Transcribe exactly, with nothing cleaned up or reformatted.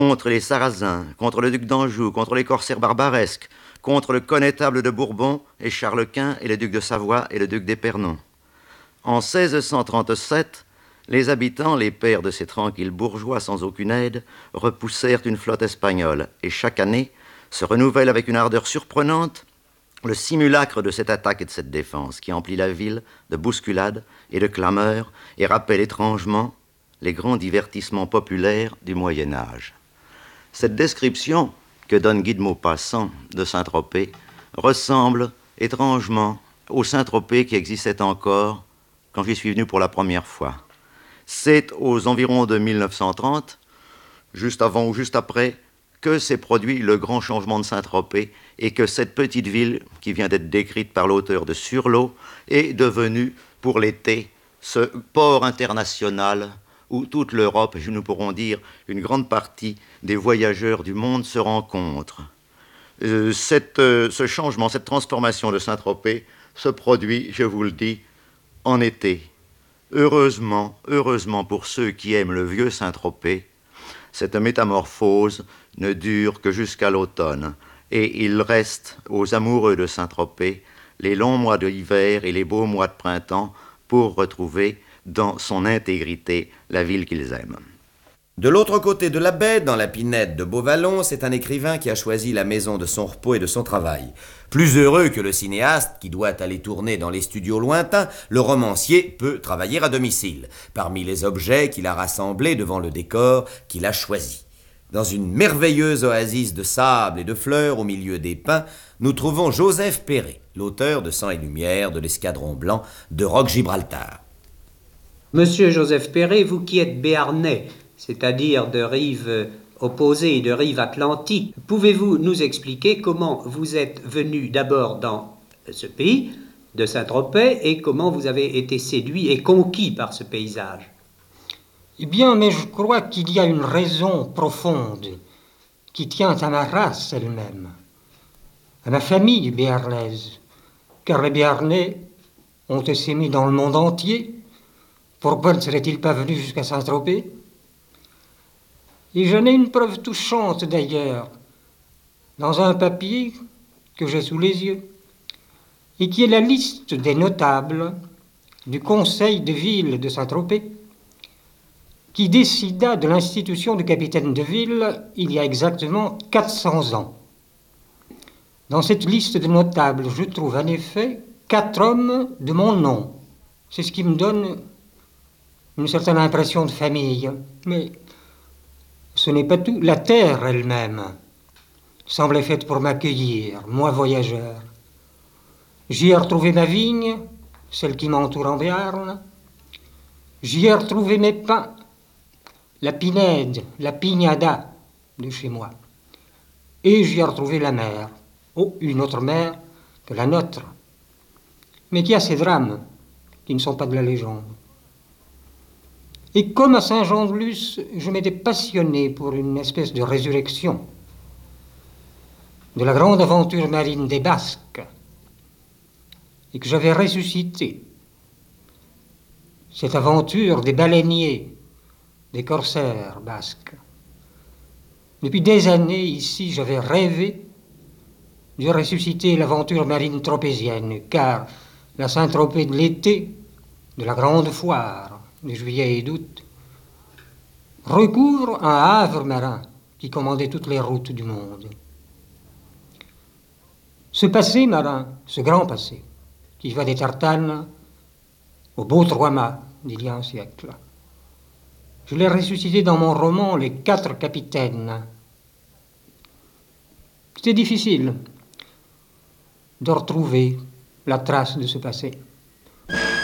contre les Sarrasins, contre le duc d'Anjou, contre les corsaires barbaresques, contre le connétable de Bourbon et Charles Quint et le duc de Savoie et le duc d'Épernon. En seize cent trente-sept, les habitants, les pères de ces tranquilles bourgeois sans aucune aide, repoussèrent une flotte espagnole et chaque année se renouvelle avec une ardeur surprenante le simulacre de cette attaque et de cette défense qui emplit la ville de bousculades et de clameurs et rappelle étrangement les grands divertissements populaires du Moyen-Âge. Cette description que donne Guy de Maupassant de Saint-Tropez ressemble étrangement au Saint-Tropez qui existait encore quand j'y suis venu pour la première fois. C'est aux environs de mille neuf cent trente, juste avant ou juste après, que s'est produit le grand changement de Saint-Tropez et que cette petite ville, qui vient d'être décrite par l'auteur de Sur l'eau, est devenue, pour l'été, ce port international où toute l'Europe, et nous pourrons dire une grande partie des voyageurs du monde se rencontrent. Euh, cette, euh, ce changement, cette transformation de Saint-Tropez se produit, je vous le dis, en été. Heureusement, heureusement pour ceux qui aiment le vieux Saint-Tropez, cette métamorphose ne dure que jusqu'à l'automne, et il reste aux amoureux de Saint-Tropez les longs mois de l'hiver et les beaux mois de printemps pour retrouver dans son intégrité la ville qu'ils aiment. De l'autre côté de la baie, dans la pinède de Beauvallon, c'est un écrivain qui a choisi la maison de son repos et de son travail. Plus heureux que le cinéaste qui doit aller tourner dans les studios lointains, le romancier peut travailler à domicile, parmi les objets qu'il a rassemblés devant le décor qu'il a choisi. Dans une merveilleuse oasis de sable et de fleurs au milieu des pins, nous trouvons Joseph Perret, l'auteur de Sang et Lumière, de l'Escadron Blanc, de Roque-Gibraltar. Monsieur Joseph Perret, vous qui êtes béarnais, c'est-à-dire de rive opposée et de rive atlantique, pouvez-vous nous expliquer comment vous êtes venu d'abord dans ce pays de Saint-Tropez et comment vous avez été séduit et conquis par ce paysage? Eh bien, mais je crois qu'il y a une raison profonde qui tient à ma race elle-même, à ma famille béarnaise, car les Béarnais ont essaimé dans le monde entier. Pourquoi ne seraient-ils pas venus jusqu'à Saint-Tropez? Et j'en ai une preuve touchante d'ailleurs, dans un papier que j'ai sous les yeux, et qui est la liste des notables du conseil de ville de Saint-Tropez, qui décida de l'institution du capitaine de ville il y a exactement quatre cents ans. Dans cette liste de notables, je trouve en effet quatre hommes de mon nom. C'est ce qui me donne une certaine impression de famille. Mais ce n'est pas tout. La terre elle-même semblait faite pour m'accueillir, moi voyageur. J'y ai retrouvé ma vigne, celle qui m'entoure en Béarn. J'y ai retrouvé mes pins, la pinède, la pignada de chez moi. Et j'y ai retrouvé la mer. Oh, une autre mer que la nôtre, mais qui a ses drames qui ne sont pas de la légende. Et comme à Saint-Jean-de-Luz, je m'étais passionné pour une espèce de résurrection de la grande aventure marine des Basques, et que j'avais ressuscité cette aventure des baleiniers, des corsaires basques. Depuis des années, ici, j'avais rêvé de ressusciter l'aventure marine tropézienne, car la Saint-Tropez de l'été, de la grande foire, de juillet et d'août, recouvre un havre marin qui commandait toutes les routes du monde. Ce passé marin, ce grand passé, qui va des Tartanes au beau Trois-Mâts d'il y a un siècle, je l'ai ressuscité dans mon roman Les Quatre Capitaines. C'était difficile de retrouver la trace de ce passé.